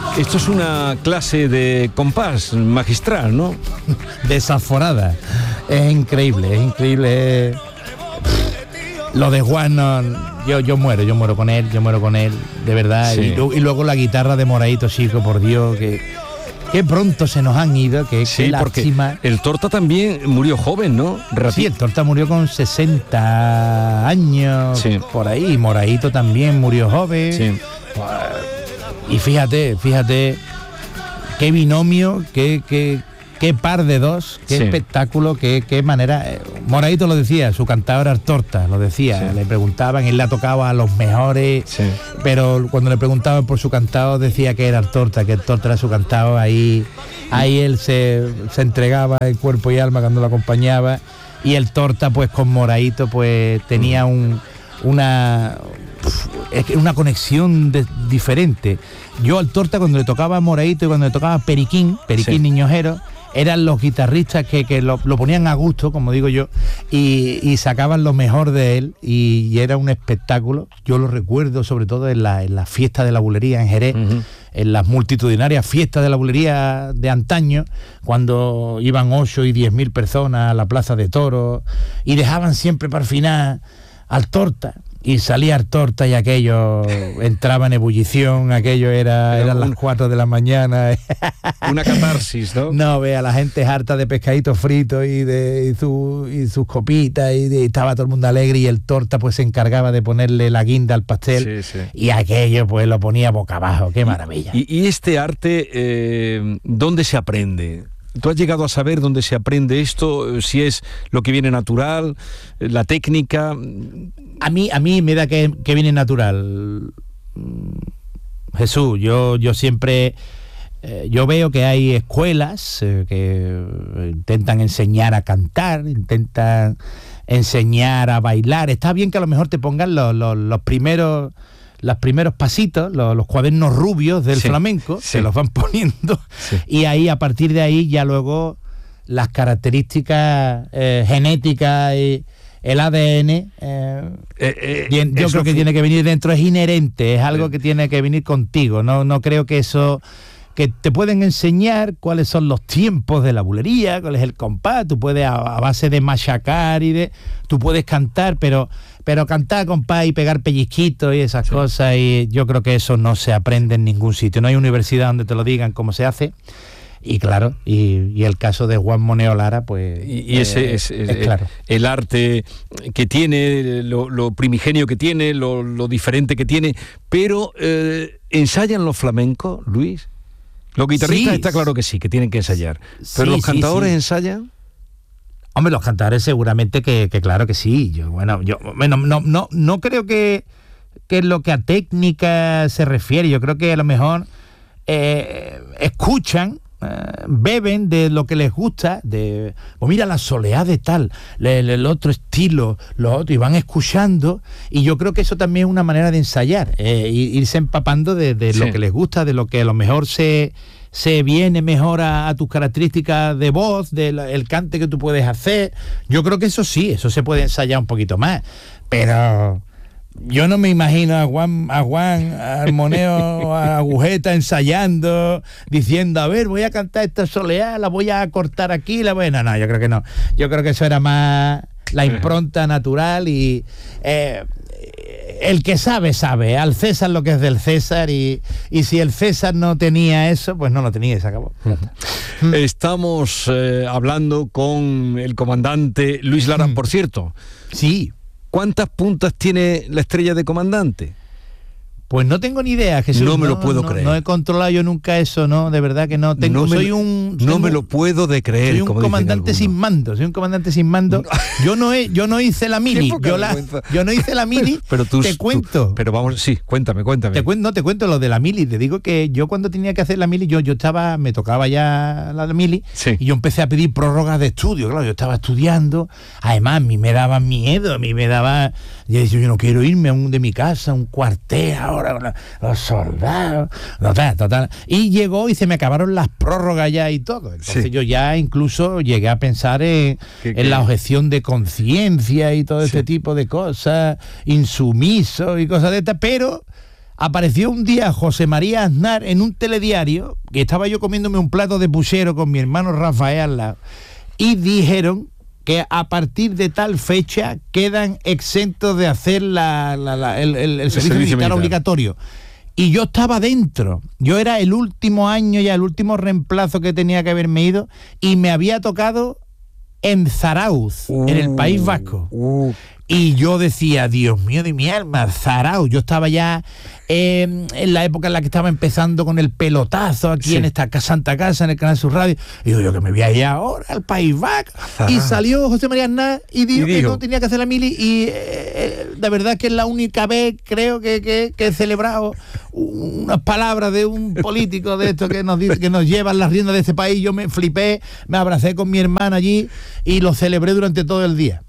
Esto es una clase de compás magistral, ¿no? Desaforada. Es increíble. Lo de Juan, no, yo muero con él, de verdad. Sí. Y luego la guitarra de Moraito, chico, por Dios, que pronto se nos han ido, que Sí, porque lástima. el Torta también murió joven, ¿no? Sí, el Torta murió con 60 años, Sí. por ahí. Moraito también murió joven. Sí. Y fíjate, qué binomio, qué par de dos, qué Sí. espectáculo, qué manera. Moraito lo decía, su cantador era el Torta, lo decía. Sí. Le preguntaban, él le tocaba a los mejores, Sí. pero cuando le preguntaban por su cantado decía que era el Torta, que el Torta era su cantado. Ahí él se entregaba en cuerpo y alma cuando lo acompañaba. Y el Torta, pues con Moraito, pues tenía una conexión diferente. Yo al Torta, cuando le tocaba a Moraito y cuando le tocaba Periquín Sí. Niñojero, eran los guitarristas que lo ponían a gusto, como digo yo, y sacaban lo mejor de él, y era un espectáculo. Yo lo recuerdo sobre todo en la fiesta de la bulería en Jerez, Uh-huh. en las multitudinarias fiestas de la bulería de antaño, cuando iban 8 y 10.000 personas a la plaza de toros y dejaban siempre para el final al Torta. Y salía el Torta y aquello entraba en ebullición, aquello eran las 4 de la mañana. Una catarsis, ¿no? No, vea, la gente es harta de pescaditos fritos y sus copitas, y estaba todo el mundo alegre, y el Torta pues se encargaba de ponerle la guinda al pastel. Sí, sí. Y aquello pues lo ponía boca abajo, qué maravilla. Y este arte, ¿dónde se aprende? ¿Tú has llegado a saber dónde se aprende esto? Si es lo que viene natural, la técnica. A mí me da que viene natural. Jesús, yo siempre yo veo que hay escuelas que intentan enseñar a cantar, intentan enseñar a bailar. Está bien que a lo mejor te pongan los primeros pasitos, los cuadernos rubios del flamenco, se los van poniendo, y ahí, a partir de ahí, ya luego las características genéticas y el ADN, yo creo que tiene que venir dentro, es inherente, es algo que tiene que venir contigo. No creo que eso, que te pueden enseñar cuáles son los tiempos de la bulería, cuál es el compás, tú puedes a base de machacar tú puedes cantar, pero cantar compás y pegar pellizquitos y esas cosas, y yo creo que eso no se aprende en ningún sitio, no hay universidad donde te lo digan cómo se hace. Y claro, y el caso de Juan Moneo Lara, pues y ese es claro. El arte que tiene, lo primigenio que tiene, lo diferente que tiene. Pero ¿ensayan los flamencos, Luis? Los guitarristas está claro que sí, que tienen que ensayar. Pero los cantadores ensayan. Hombre, los cantadores seguramente que claro que sí. Yo no creo que lo que a técnica se refiere. Yo creo que a lo mejor escuchan, beben de lo que les gusta, mira la soleá de tal, el otro estilo, lo otro, y van escuchando, y yo creo que eso también es una manera de ensayar, irse empapando de lo que les gusta, de lo que a lo mejor se viene mejor a tus características de voz, del cante que tú puedes hacer. Yo creo que eso sí, eso se puede ensayar un poquito más, pero yo no me imagino a Juan, al Moneo, a Agujeta ensayando, diciendo, a ver, voy a cantar esta soleá, la voy a cortar aquí, no, yo creo que no. Yo creo que eso era más la impronta natural, y el que sabe, al César lo que es del César, y si el César no tenía eso, pues no lo tenía y se acabó. Estamos hablando con el comandante Luis Lara, por cierto. Sí. ¿Cuántas puntas tiene la estrella de comandante? Pues no tengo ni idea, Jesús. No me lo puedo creer. No he controlado yo nunca eso, no, de verdad que no tengo. No me lo puedo de creer. Soy un comandante sin mando. Yo no hice la mili. Yo no hice la mili. Pero te cuento. Pero vamos, sí, cuéntame. Te cuento lo de la mili. Te digo que yo cuando tenía que hacer la mili, me tocaba ya la mili, y yo empecé a pedir prórrogas de estudio. Claro, yo estaba estudiando. Además, a mí me daba miedo, yo decía, yo no quiero irme de mi casa a un cuartel ahora con los soldados. Total. Y llegó y se me acabaron las prórrogas ya y todo. Entonces yo ya incluso llegué a pensar en la objeción de conciencia y todo este tipo de cosas, insumiso y cosas de estas, pero apareció un día José María Aznar en un telediario, que estaba yo comiéndome un plato de puchero con mi hermano Rafael al lado, y dijeron que a partir de tal fecha quedan exentos de hacer el servicio militar obligatorio. Y yo estaba dentro. Yo era el último año, ya el último reemplazo que tenía que haberme ido, y me había tocado en Zarauz, en el País Vasco. Y yo decía, Dios mío de mi alma, Zarauz. Yo estaba ya en la época en la que estaba empezando con el pelotazo aquí en esta Santa Casa, en el Canal Sur Radio. Y digo yo que me voy a ir ahora al País Vasco. Y salió José María Aznar y dijo que no tenía que hacer la mili. Y de verdad que es la única vez, creo, que he celebrado unas palabras de un político de estos que nos dice, que nos llevan las riendas de este país. Yo me flipé, me abracé con mi hermana allí y lo celebré durante todo el día.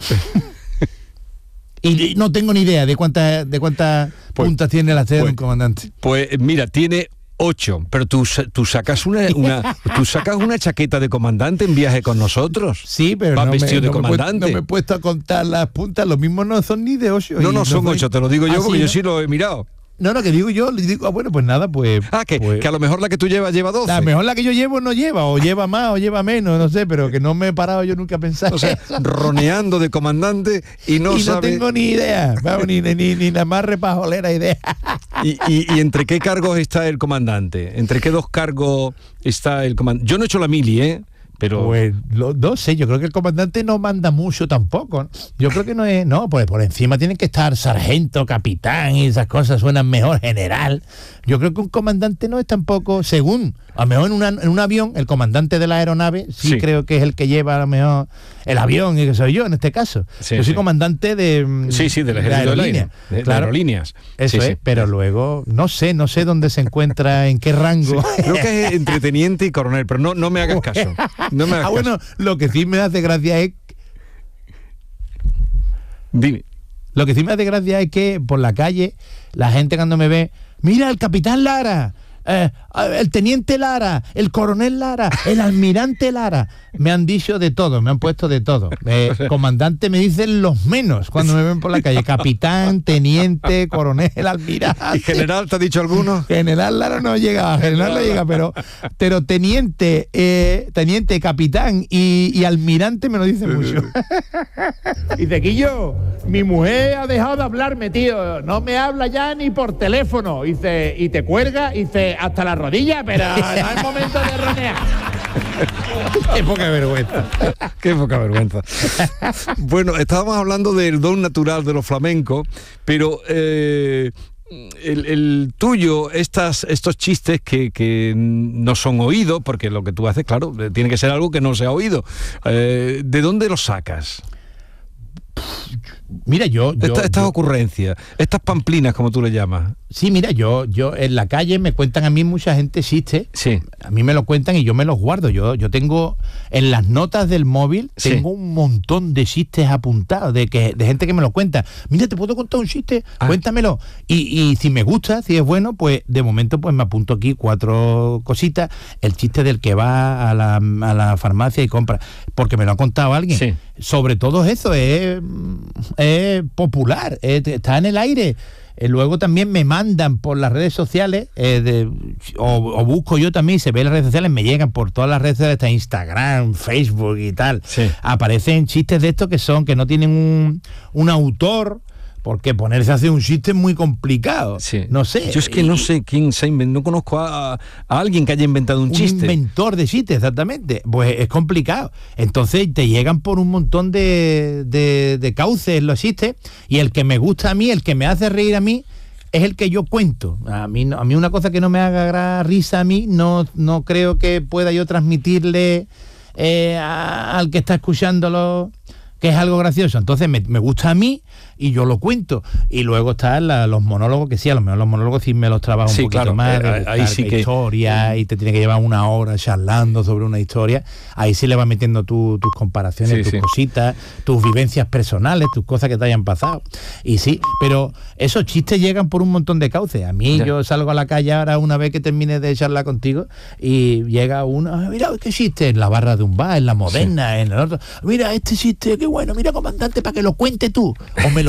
Y no tengo ni idea de cuántas puntas tiene la estrella de un comandante. Pues mira, tiene 8, pero tú sacas tú sacas una chaqueta de comandante en viaje con nosotros. Sí, pero vas vestido de comandante. No me he puesto a contar las puntas, lo mismo no son ni de 8. No, son 8, te lo digo yo, porque yo sí lo he mirado. No, que digo yo, le digo, bueno, pues nada, pues... que a lo mejor la que tú lleva 12. A lo mejor la que yo llevo no lleva, o lleva más, o lleva menos, no sé, pero que no me he parado yo nunca a pensar. O sea, roneando de comandante y no sabe... no tengo ni idea, vamos, ni la más repajolera idea. ¿Y entre qué cargos está el comandante? ¿Entre qué 2 cargos está el comandante? Yo no he hecho la mili, pero... Pues no sé, yo creo que el comandante no manda mucho tampoco. Yo creo que no es... No, pues por encima tienen que estar sargento, capitán y esas cosas suenan mejor, general. Yo creo que un comandante no es tampoco, según, a lo mejor en un avión, el comandante de la aeronave sí creo que es el que lleva a lo mejor el avión, y que soy yo en este caso. Yo soy comandante de... del ejército de aerolíneas. Eso es, pero luego no sé dónde se encuentra, en qué rango. Creo que es entre teniente y coronel, pero no me hagas caso. No me hagas caso. Bueno, lo que sí me hace gracia es... Dime. Lo que sí me hace gracia es que por la calle la gente cuando me ve, mira el capitán Lara, el teniente Lara, el coronel Lara, el almirante Lara, me han dicho de todo, me han puesto de todo. Comandante me dicen los menos cuando me ven por la calle, capitán, teniente, coronel, almirante. ¿Y general te ha dicho alguno? General Lara no llega, general no llega, pero teniente, capitán y almirante me lo dicen mucho. Dice, Quillo, mi mujer ha dejado de hablarme, tío, no me habla ya ni por teléfono, dice, y te cuelga, dice, hasta la rodilla, pero no es momento de ronear. Qué poca vergüenza. Qué poca vergüenza. Bueno, estábamos hablando del don natural de los flamencos, pero el tuyo, estos chistes que no son oídos, porque lo que tú haces, claro, tiene que ser algo que no se ha oído. ¿De dónde los sacas? Mira, estas ocurrencias, estas pamplinas, como tú le llamas. Sí, mira, yo en la calle me cuentan a mí mucha gente chistes. Sí. A mí me lo cuentan y yo me los guardo. Yo tengo en las notas del móvil, tengo un montón de chistes apuntados de gente que me lo cuenta. Mira, ¿te puedo contar un chiste? Cuéntamelo. Y si me gusta, si es bueno, pues de momento pues me apunto aquí 4 cositas. El chiste del que va a la farmacia y compra, porque me lo ha contado alguien. Sí. Sobre todo eso, es popular, está en el aire. Luego también me mandan por las redes sociales, o busco yo también, se ve en las redes sociales, me llegan por todas las redes sociales, está Instagram, Facebook y tal. Sí. Aparecen chistes de estos que no tienen un autor, porque ponerse a hacer un chiste es muy complicado. Sí. No sé. Yo es que no sé quién se inventó, no conozco a alguien que haya inventado un chiste. Un inventor de chistes, exactamente. Pues es complicado. Entonces te llegan por un montón de cauces los chistes, y el que me gusta a mí, el que me hace reír a mí, es el que yo cuento. A mí una cosa que no me haga risa a mí, no creo que pueda yo transmitirle al que está escuchándolo que es algo gracioso. Entonces me gusta a mí y yo lo cuento. Y luego están los monólogos, que sí, a lo mejor los monólogos sí me los trabajo un poquito más, de ahí sí que historia, y te tiene que llevar una hora charlando sobre una historia. Ahí sí le vas metiendo tus comparaciones, tus cositas, tus vivencias personales, tus cosas que te hayan pasado. Y sí, pero esos chistes llegan por un montón de cauces. A mí yo salgo a la calle ahora una vez que termine de charlar contigo y llega uno, mira qué chiste, en la barra de un bar, en la Moderna, en el otro, mira este chiste, qué bueno, mira comandante, para que lo cuente tú, o me lo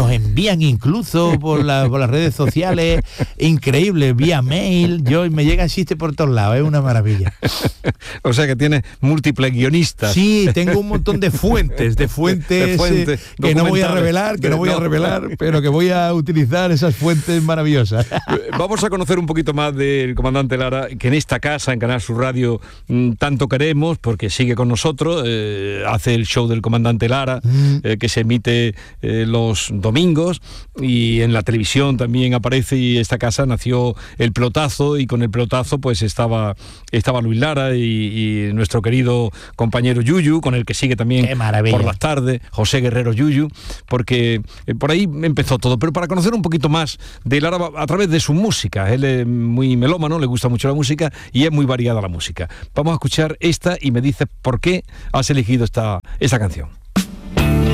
nos envían incluso por las redes sociales, increíble, vía mail, me llega chiste por todos lados, es una maravilla. O sea que tienes múltiples guionistas. Sí, tengo un montón de fuentes que no voy a revelar, pero que voy a utilizar esas fuentes maravillosas. Vamos a conocer un poquito más del comandante Lara, que en esta casa, en Canal Sur Radio, tanto queremos, porque sigue con nosotros, hace el show del comandante Lara, que se emite los domingos, y en la televisión también aparece, y esta casa nació el pelotazo, y con el pelotazo pues estaba Luis Lara y nuestro querido compañero Yuyu, con el que sigue también por las tardes, José Guerrero Yuyu, porque por ahí empezó todo. Pero para conocer un poquito más de Lara a través de su música, él es muy melómano, le gusta mucho la música y es muy variada la música. Vamos a escuchar esta y me dices por qué has elegido esta canción.